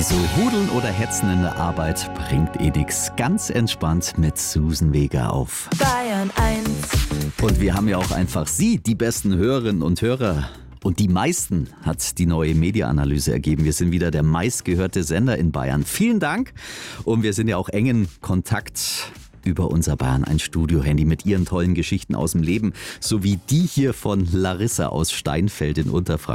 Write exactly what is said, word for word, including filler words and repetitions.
So hudeln oder hetzen in der Arbeit bringt eh nix. Ganz entspannt mit Susan Vega auf Bayern eins. Und wir haben ja auch einfach Sie, die besten Hörerinnen und Hörer. Und die meisten hat die neue Media-Analyse ergeben. Wir sind wieder der meistgehörte Sender in Bayern. Vielen Dank. Und wir sind ja auch engen Kontakt über unser Bayern eins Studio-Handy mit Ihren tollen Geschichten aus dem Leben. So wie die hier von Larissa aus Steinfeld in Unterfranken.